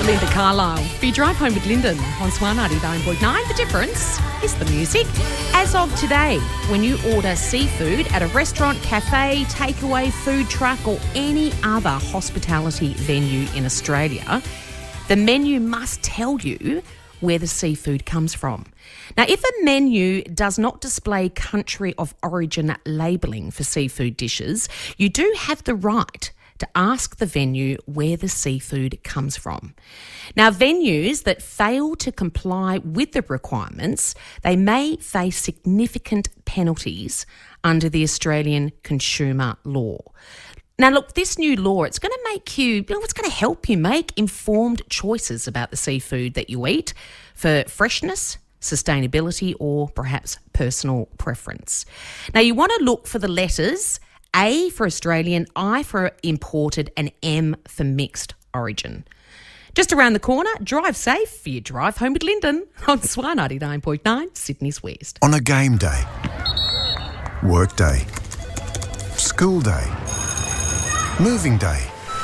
Linda Carlisle. For your drive home with Lyndon on Swan 99.9. The difference is the music. As of today, when you order seafood at a restaurant, cafe, takeaway, food truck or any other hospitality venue in Australia, the menu must tell you where the seafood comes from. Now, if a menu does not display country of origin labelling for seafood dishes, you do have the right to ask the venue where the seafood comes from. Now, venues that fail to comply with the requirements, they may face significant penalties under the Australian consumer law. Now, look, this new law, it's going to help you make informed choices about the seafood that you eat for freshness, sustainability, or perhaps personal preference. Now, you want to look for the letters A for Australian, I for imported, and M for mixed origin. Just around the corner, drive safe for your drive home with Lyndon on Swan 99.9, Sydney's West. On a game day, work day, school day, moving day,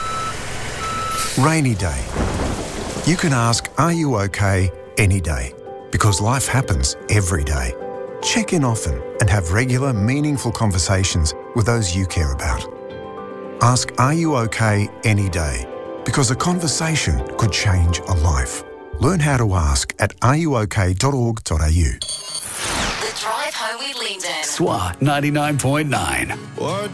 rainy day, you can ask, are you okay, any day? Because life happens every day. Check in often and have regular, meaningful conversations with those you care about. Ask, are you okay, any day? Because a conversation could change a life. Learn how to ask at areyouok.org.au. The Drive Home with Lyndon. SWA 99.9.